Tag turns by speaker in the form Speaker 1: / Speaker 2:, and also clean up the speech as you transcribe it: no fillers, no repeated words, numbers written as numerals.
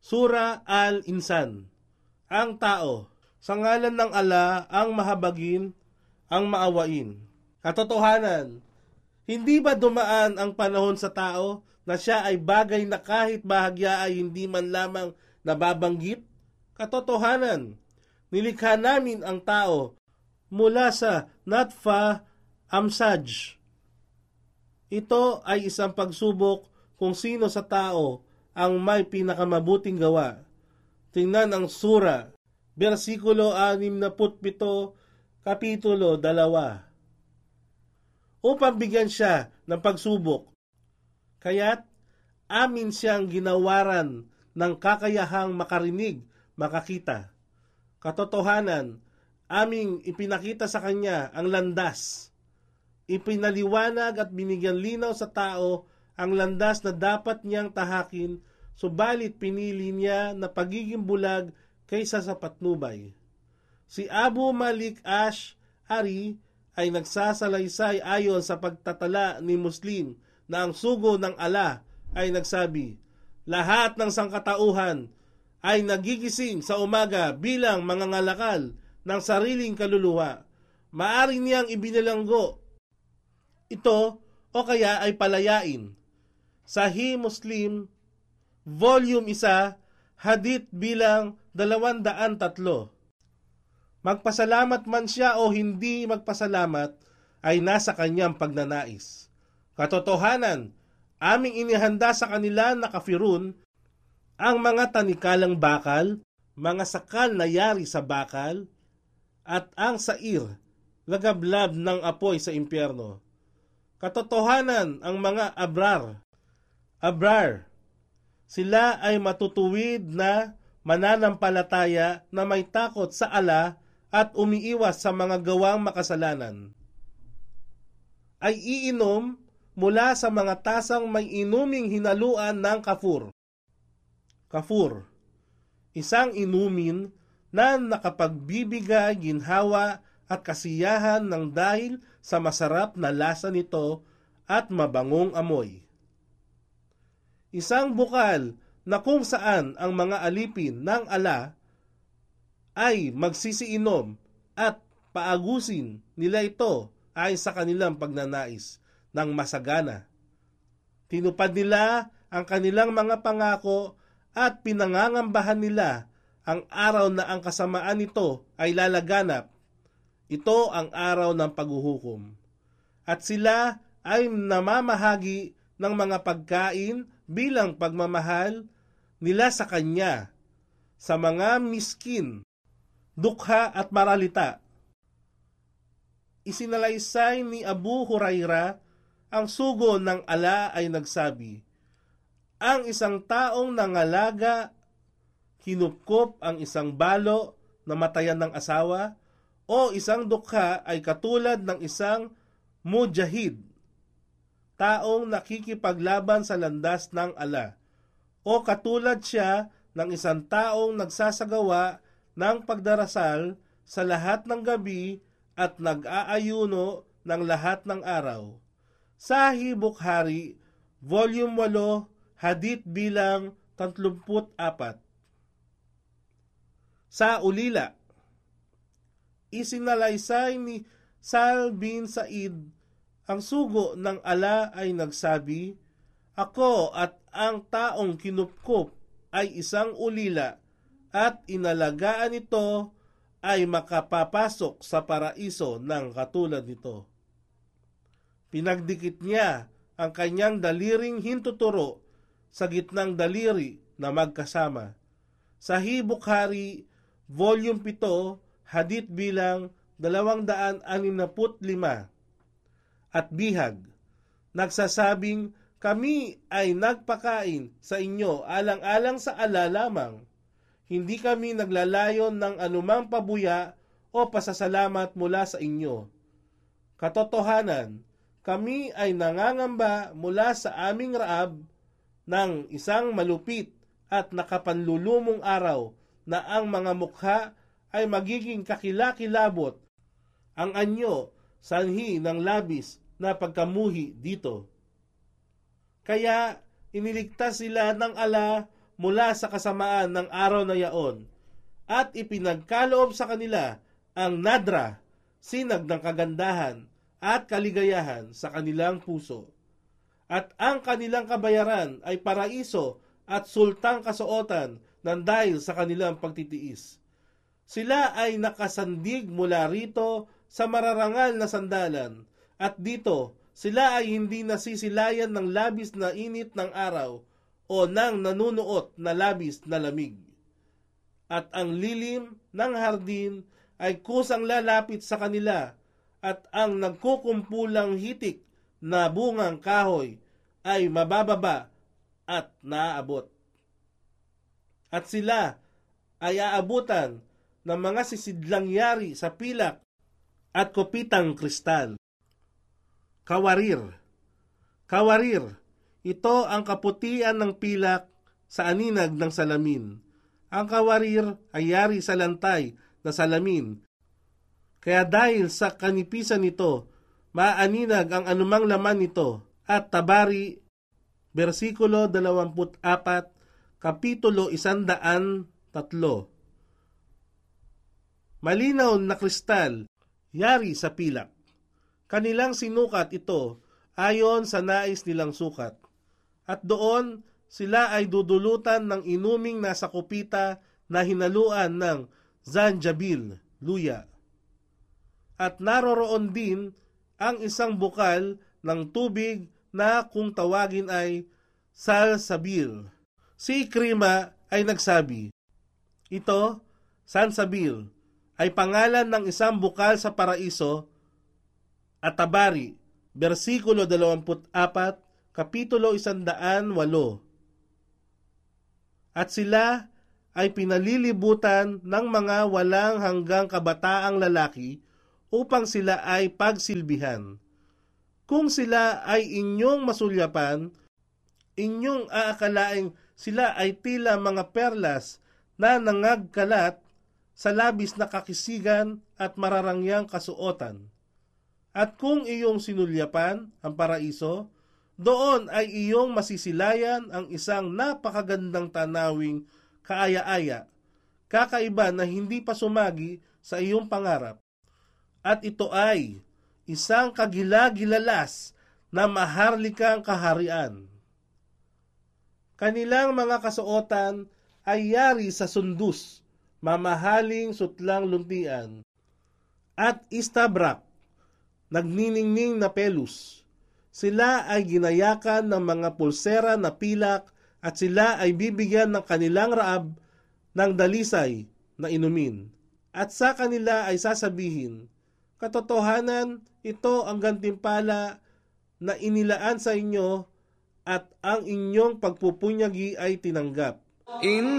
Speaker 1: Sura Al-Insan. Ang tao, sa ngalan ng ala ang mahabagin, ang maawain. Katotohanan, hindi ba dumaan ang panahon sa tao na siya ay bagay na kahit bahagya ay hindi man lamang nababanggit? Katotohanan, nilikha namin ang tao mula sa Natfa Amsaj. Ito ay isang pagsubok kung sino sa tao ang may pinakamabuting gawa. Tingnan ang sura, versikulo 67, kapitulo 2. Upang bigyan siya ng pagsubok, kaya't amin siyang ginawaran ng kakayahang makarinig, makakita. Katotohanan, aming ipinakita sa kanya ang landas. Ipinaliwanag at binigyan linaw sa tao ang landas na dapat niyang tahakin, subalit pinili niya na pagiging bulag kaysa sa patnubay. Si Abu Malik Ash'ari ay nagsasalaysay ayon sa pagtatala ni Muslim na ang sugo ng ala ay nagsabi, lahat ng sangkatauhan ay nagigising sa umaga bilang mangangalakal ng sariling kaluluwa. Maaari niyang ibinilanggo ito o kaya ay palayain. Sahih Muslim, Volume 1, Hadith bilang 203. Magpasalamat man siya o hindi magpasalamat ay nasa kanyang pagnanais. Katotohanan, aming inihanda sa kanila na kafirun ang mga tanikalang bakal, mga sakal na yari sa bakal, at ang sair, lagablab ng apoy sa impyerno. Katotohanan, ang mga abrar, sila ay matutuwid na mananampalataya na may takot sa ala at umiiwas sa mga gawang makasalanan. Ay iinom mula sa mga tasang may inuming hinaluan ng kafur. Kafur, isang inumin na nakapagbibigay ginhawa at kasiyahan ng dahil sa masarap na lasa nito at mabangong amoy. Isang bukal na kung saan ang mga alipin ng ala ay magsisiinom at paagusin nila ito ay sa kanilang pagnanais ng masagana. Tinupad nila ang kanilang mga pangako at pinangangambahan nila ang araw na ang kasamaan nito ay lalaganap. Ito ang araw ng paghuhukom. At sila ay namamahagi ng mga pagkain bilang pagmamahal nila sa kanya, sa mga miskin, dukha at maralita. Isinalaysay ni Abu Huraira, ang sugo ng ala ay nagsabi, ang isang taong nangalaga, kinupkop ang isang balo na matayan ng asawa, o isang dukha ay katulad ng isang mujahid, taong nakikipaglaban sa landas ng ala, o katulad siya ng isang taong nagsasagawa ng pagdarasal sa lahat ng gabi at nag-aayuno ng lahat ng araw. Sahih Bukhari, Volume 8, Hadith bilang 34. Sa ulila, isinalaysay ni Sal bin Said, ang sugo ng ala ay nagsabi, ako at ang taong kinupkup ay isang ulila at inalagaan ito ay makapapasok sa paraiso ng katulad nito. Pinagdikit niya ang kanyang daliring hintuturo sa gitnang daliri na magkasama. Sahih Bukhari, Volume 7, Hadith bilang 265. At bihag, nagsasabing, kami ay nagpakain sa inyo alang-alang sa ala lamang. Hindi kami naglalayon ng anumang pabuya o pasasalamat mula sa inyo. Katotohanan, kami ay nangangamba mula sa aming raab ng isang malupit at nakapanlulumong araw na ang mga mukha ay magiging kakilakilabot, ang anyo sanhi ng labis na pagkamuhi dito. Kaya iniligtas sila ng ala mula sa kasamaan ng araw na yaon, at ipinagkaloob sa kanila ang nadra, sinag ng kagandahan at kaligayahan sa kanilang puso. At ang kanilang kabayaran ay paraiso at sultang kasuotan ng dahil sa kanilang pagtitiis. Sila ay nakasandig mula rito sa mararangal na sandalan, at dito sila ay hindi nasisilayan ng labis na init ng araw o ng nanunuot na labis na lamig. At ang lilim ng hardin ay kusang lalapit sa kanila, at ang nagkukumpulang hitik na bungang kahoy ay mabababa at naaabot. At sila ay aabutan ng mga sisidlang yari sa pilak at kopitang kristal. Kawarir. Kawarir, ito ang kaputian ng pilak sa aninag ng salamin. Ang kawarir ay yari sa lantay na salamin. Kaya dahil sa kanipisan nito, maaninag ang anumang laman nito. At Tabari, versikulo 24, kapitulo 103. Malinaw na kristal, yari sa pilak. Kanilang sinukat ito ayon sa nais nilang sukat. At doon sila ay dudulutan ng inuming nasa kupita na hinaluan ng zanjabil, luya. At naroroon din ang isang bukal ng tubig na kung tawagin ay salsabil. Si Ikrima ay nagsabi, ito, salsabil, ay pangalan ng isang bukal sa paraiso. At Tabari, versikulo 24, kapitulo 108. At sila ay pinalilibutan ng mga walang hanggang kabataang lalaki upang sila ay pagsilbihan. Kung sila ay inyong masulyapan, inyong aakalaing sila ay tila mga perlas na nangagkalat sa labis na kakisigan at mararangyang kasuotan. At kung iyong sinulyapan ang paraiso, doon ay iyong masisilayan ang isang napakagandang tanawing kaaya-aya, kakaiba na hindi pa sumagi sa iyong pangarap. At ito ay isang kagila-gilalas na maharlikang kaharian. Kanilang mga kasuotan ay yari sa sundus, mamahaling sutlang luntian, at istabrak, nagniningning na pelus. Sila ay ginayakan ng mga pulsera na pilak, at sila ay bibigyan ng kanilang raab ng dalisay na inumin. At sa kanila ay sasabihin, katotohanan, ito ang gantimpala na inilaan sa inyo, at ang inyong pagpupunyagi ay tinanggap.